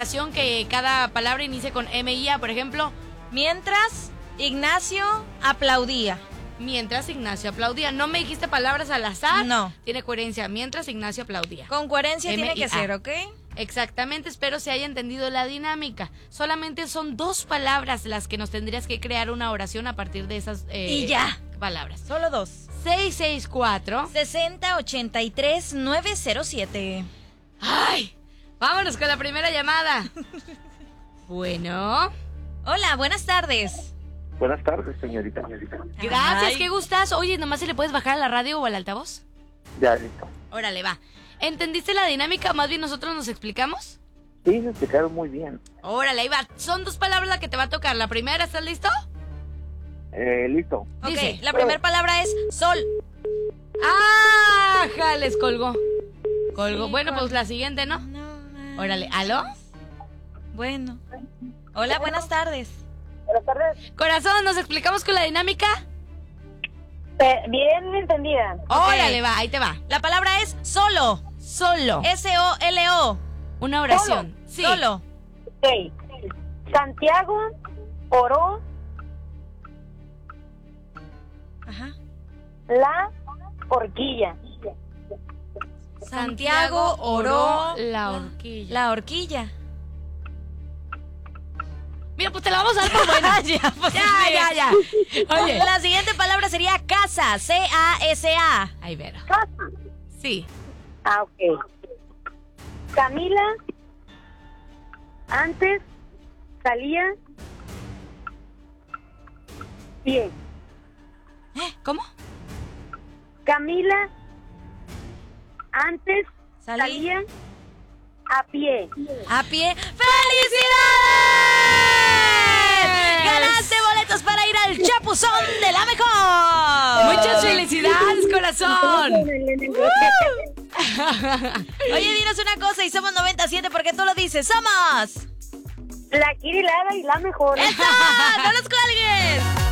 oración que cada palabra inicie con M-I-A, por ejemplo. Mientras Ignacio aplaudía. Mientras Ignacio aplaudía. No me dijiste palabras al azar. No. Tiene coherencia. Mientras Ignacio aplaudía. Con coherencia tiene que M-I-A. ser, ¿ok? Exactamente, espero se haya entendido la dinámica. Solamente son 2 palabras las que nos tendrías que crear una oración a partir de esas Y ya. palabras. Solo 2. 664. 6083-907. ¡Ay! Vámonos con la primera llamada. Bueno. Hola, buenas tardes. Buenas tardes, señorita. Gracias, Ay. qué gustas. Oye, nomás se le puedes bajar a la radio o al altavoz. Ya, listo. Órale, va. ¿Entendiste la dinámica? Más bien nosotros nos explicamos. Sí, se explicaron muy bien. Órale, ahí va. Son 2 palabras las que te va a tocar. La primera, ¿estás listo? Listo. Ok, Dice, la primera palabra es sol. ¡Ah! Les colgó. Colgó. Sí, Bueno, pues la siguiente, ¿no? Órale, ¿aló? Bueno. Hola, buenas tardes. Buenas tardes. Corazón, ¿nos explicamos con la dinámica? Bien entendida. Órale, va, ahí te va. La palabra es solo. Solo. S-O-L-O. Una oración. Sí. Solo. Ok. Santiago oró Ajá. la horquilla. Santiago oró la horquilla. La horquilla. Mira, pues te la vamos a dar por buena. ya, pues, Ya. Oye. La siguiente palabra sería casa. C-A-S-A. Ahí, Vero. Casa. Sí. Ah, ok. Camila antes salía pie. ¿Cómo? Camila antes Salí. salía a pie. A pie. ¡Felicidades! ¡Ganaste boletos para ir al Chapuzón de la Mejor! Muchas felicidades, corazón. Oye, dinos una cosa y somos 97 porque tú lo dices. ¡Somos! La Kirilada y la mejor. ¡Eso! ¡No los cuelgues!